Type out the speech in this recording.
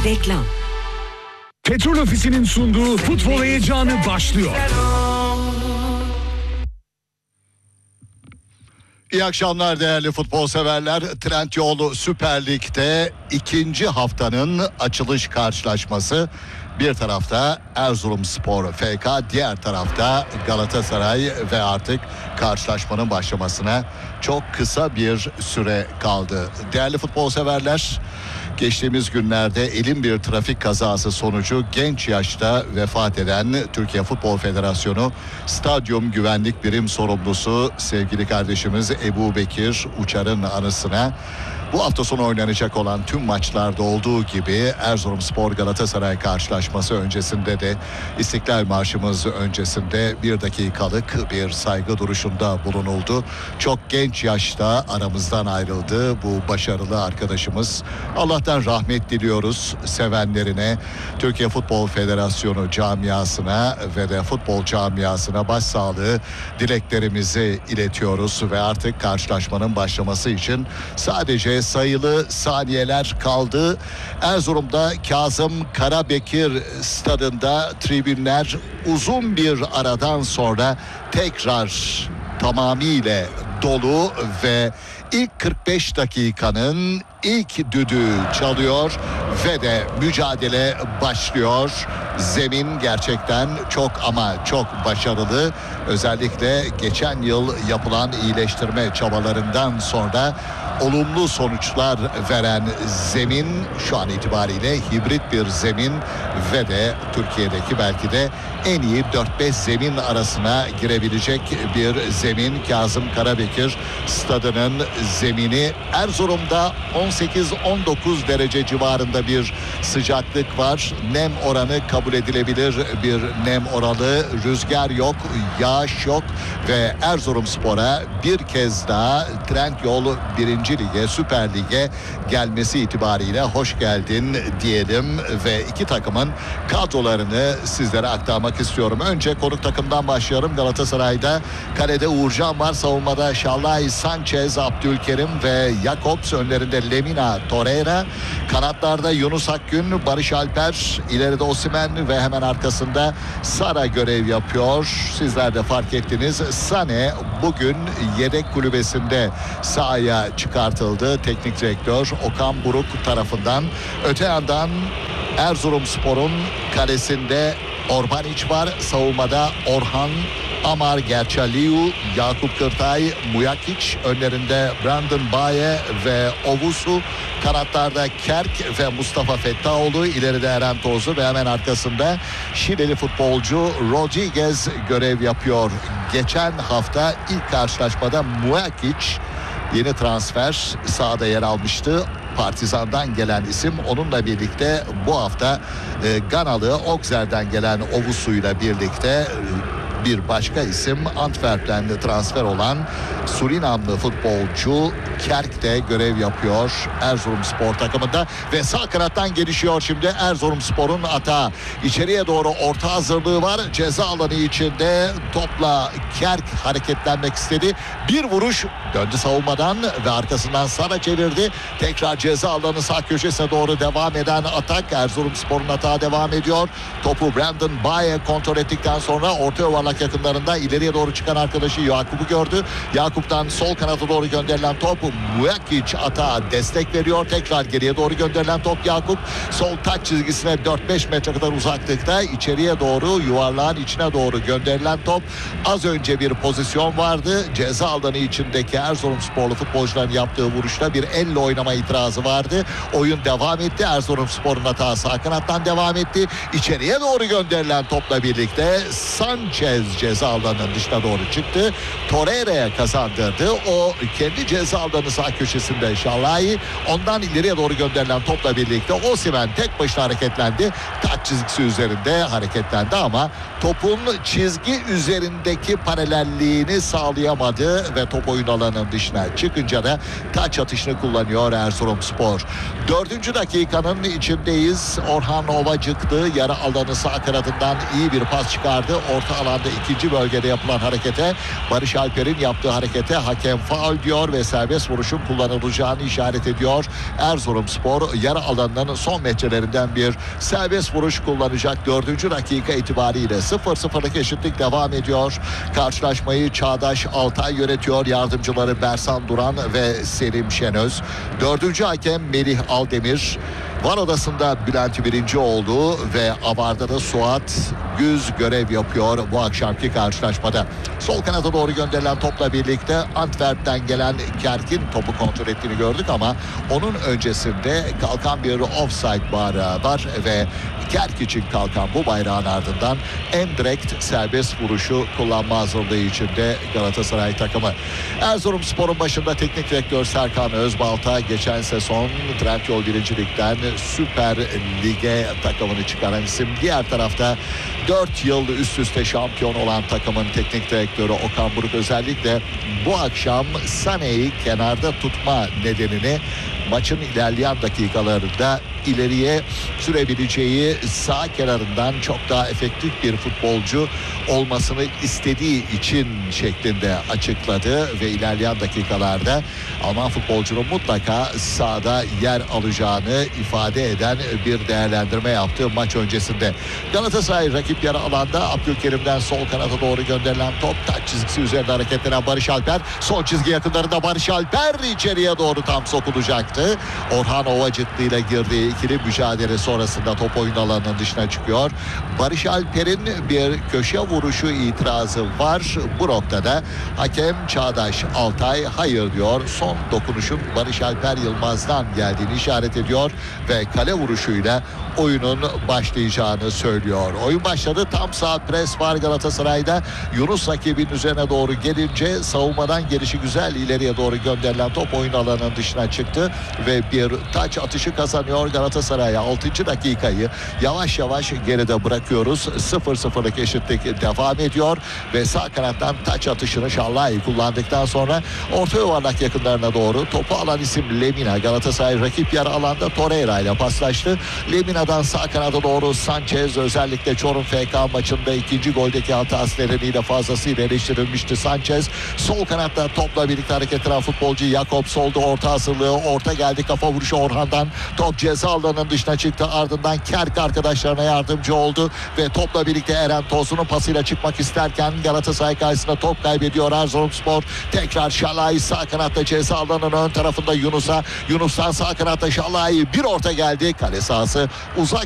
Reklam. Petrol Ofisi'nin sunduğu futbol heyecanı başlıyor. İyi akşamlar değerli futbol severler. Trendyol Süper Lig'de ikinci haftanın açılış karşılaşması. Bir tarafta Erzurumspor FK, diğer tarafta Galatasaray ve artık karşılaşmanın başlamasına çok kısa bir süre kaldı. Değerli futbol severler, geçtiğimiz günlerde elin bir trafik kazası sonucu genç yaşta vefat eden Türkiye Futbol Federasyonu Stadyum Güvenlik Birim Sorumlusu sevgili kardeşimiz Ebu Bekir Uçar'ın anısına bu hafta sonu oynanacak olan tüm maçlarda olduğu gibi Erzurumspor Galatasaray karşılaşması öncesinde de İstiklal Marşımız öncesinde bir dakikalık bir saygı duruşunda bulunuldu. Çok genç yaşta aramızdan ayrıldı bu başarılı arkadaşımız. Allah'tan rahmet diliyoruz sevenlerine, Türkiye Futbol Federasyonu camiasına ve de futbol camiasına başsağlığı dileklerimizi iletiyoruz ve artık karşılaşmanın başlaması için sadece sayılı saniyeler kaldı. Erzurum'da Kazım Karabekir stadında tribünler uzun bir aradan sonra tekrar tamamıyla dolu ve ilk 45 dakikanın ilk düdüğü çalıyor ve de mücadele başlıyor. Zemin gerçekten çok ama çok başarılı. Özellikle geçen yıl yapılan iyileştirme çabalarından sonra olumlu sonuçlar veren zemin şu an itibariyle hibrit bir zemin ve de Türkiye'deki belki de en iyi 4-5 zemin arasına girebilecek bir zemin. Kazım Karabekir stadının zemini. Erzurum'da 18-19 derece civarında bir sıcaklık var. Nem oranı kabul edilebilir bir nem oranı. Rüzgar yok, yağış yok ve Erzurumspor'a bir kez daha Trendyol 1. Lige, Süper Lig'e gelmesi itibariyle hoş geldin diyelim ve iki takımın kadrolarını sizlere aktarmak istiyorum. Önce konuk takımdan başlıyorum. Galatasaray'da kalede Uğurcan var. Savunmada Şallay, Sanchez, Abdülkerim ve Jakobs. Önlerinde Lemina, Torreira. Kanatlarda Yunus Akgün, Barış Alper. İleride Osimhen ve hemen arkasında Sara görev yapıyor. Sizler de fark ettiniz. Sane bugün yedek kulübesinde sahaya çıkartıldı. Teknik direktör Okan Buruk tarafından. Öte yandan Erzurumspor'un kalesinde Orbanic var. Savunmada Orhan, Amar Gerçaliu, Yakup Kırtay, Mujakic. Önlerinde Brandon Baye ve Ovusu. Kanatlarda Kerk ve Mustafa Fettaoğlu. İleride Eren Tozlu ve hemen arkasında Şileli futbolcu Rodriguez görev yapıyor. Geçen hafta ilk karşılaşmada Mujakic, yeni transfer, sahada yer almıştı. Partizan'dan gelen isim. Onunla birlikte bu hafta Ganalı Auxerre'den gelen Ovusu'yla birlikte bir başka isim Antwerp'ten transfer olan Surinamlı futbolcu Kerk de görev yapıyor Erzurumspor takımında ve sağ kanattan gelişiyor şimdi Erzurumspor'un atağı. İçeriye doğru orta hazırlığı var. Ceza alanı içinde topla Kerk hareketlenmek istedi. Bir vuruş, döndü savunmadan ve arkasından Sara çevirdi. Tekrar ceza alanı sağ köşesine doğru devam eden atak. Erzurumspor'un atağı devam ediyor. Topu Brandon Baye kontrol ettikten sonra orta yuvarlak yakınlarında ileriye doğru çıkan arkadaşı Yakup'u gördü. Yakup'tan sol kanata doğru gönderilen topu Mujakic atağa destek veriyor. Tekrar geriye doğru gönderilen top Yakup. Sol taç çizgisine 4-5 metre kadar uzaklıkta içeriye doğru yuvarlağın içine doğru gönderilen top. Az önce bir pozisyon vardı. Ceza alanı içindeki Erzurumsporlu futbolcuların yaptığı vuruşta bir elle oynama itirazı vardı. Oyun devam etti. Erzurumspor'un atağı sağ kanattan devam etti. İçeriye doğru gönderilen topla birlikte Sanchez ceza alanının dışına doğru çıktı. Torreira'ya kazandırdı. O kendi ceza alanı sağ köşesinde Şallay. Ondan ileriye doğru gönderilen topla birlikte Osimhen tek başına hareketlendi. Taç çizgisi üzerinde hareketlendi ama topun çizgi üzerindeki paralelliğini sağlayamadı ve top oyun alanının dışına çıkınca da taç atışını kullanıyor Erzurumspor. 4. dakikanın içindeyiz. Orhan Ovacıklı yarı alanı sağ kanadından iyi bir pas çıkardı. Orta alanda ikinci bölgede yapılan harekete, Barış Alper'in yaptığı harekete hakem faul diyor ve serbest vuruşun kullanılacağını işaret ediyor. Erzurumspor yarı alanının son metrelerinden bir serbest vuruş kullanacak. 4. dakika itibariyle 0-0'lık eşitlik devam ediyor. Karşılaşmayı Çağdaş Altay yönetiyor. Yardımcıları Bersan Duran ve Selim Şenöz. 4. hakem Melih Aldemir. VAR odasında Bülent Birincioğlu ve Avar'da da Suat Güz görev yapıyor bu akşamki karşılaşmada. Sol kanata doğru gönderilen topla birlikte Antwerp'ten gelen Kerk'in topu kontrol ettiğini gördük ama onun öncesinde kalkan bir offside bayrağı var ve Kerk için kalkan bu bayrağın ardından direkt serbest vuruşu kullanma hazırlığı içinde Galatasaray takımı. Erzurumspor'un başında teknik direktör Serkan Özbalta geçen sezon Trendyol 1. Lig'den Süper Lig'e takımını çıkaran isim. Diğer tarafta 4 yıl üst üste şampiyon olan takımın teknik direktörü Okan Buruk özellikle bu akşam Sané'yi kenarda tutma nedenini maçın ilerleyen dakikalarında ileriye sürebileceği sağ kenarından çok daha efektif bir futbolcu olmasını istediği için şeklinde açıkladı ve ilerleyen dakikalarda Alman futbolcunun mutlaka sahada yer alacağını ifade eden bir değerlendirme yaptı maç öncesinde. Galatasaray rakip yarı alanda Abdülkerim'den sol kanata doğru gönderilen top taç çizgisi üzerinde hareketlenen Barış Alper. Son çizgi yakınlarında Barış Alper içeriye doğru tam sokulacaktı. Orhan Ovacıklı ile girdiği ikili mücadele sonrasında top oyun alanının dışına çıkıyor. Barış Alper'in bir köşe vuruşu itirazı var. Bu noktada hakem Çağdaş Altay hayır diyor. Son dokunuşun Barış Alper Yılmaz'dan geldiğini işaret ediyor ve kale vuruşuyla oyunun başlayacağını söylüyor. Oyun başladı. Tam sağ pres var Galatasaray'da. Yunus rakibin üzerine doğru gelince savunmadan gelişi güzel ileriye doğru gönderilen top oyun alanının dışına çıktı ve bir taç atışı kazanıyor Galatasaray'a. 6. dakikayı yavaş yavaş geride bırakıyoruz. 0-0'lık eşitlik devam ediyor ve sağ kanattan taç atışını Şallay kullandıktan sonra orta yuvarlak yakınlarına doğru topu alan isim Lemina. Galatasaray rakip yarı alanda Torreira ile paslaştı. Lemina'dan sağ kanada doğru Sanchez, özellikle Çorum FK maçında ikinci goldeki hatası nedeniyle fazlasıyla eleştirilmişti Sanchez. Sol kanatta topla birlikte hareket eden futbolcu Jakob solda orta hazırlığı. Orta geldi, kafa vuruşu Orhan'dan. Top ceza alanının dışına çıktı. Ardından Kerk arkadaşlarına yardımcı oldu ve topla birlikte Eren Tosun'un pasıyla çıkmak isterken Galatasaray karşısında top kaybediyor Erzurumspor. Tekrar Şalay sağ kanatta ceza alanının ön tarafında Yunus'a. Yunus'tan sağ kanatta Şalay bir orta geldi. Kale sahası uzak